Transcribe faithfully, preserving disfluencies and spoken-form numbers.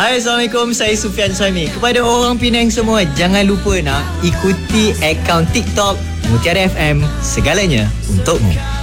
Hai, Assalamualaikum. Saya Sufian Suhaimi. Kepada orang Penang semua, jangan lupa nak ikuti akaun TikTok Mutiara F M. Segalanya untukmu.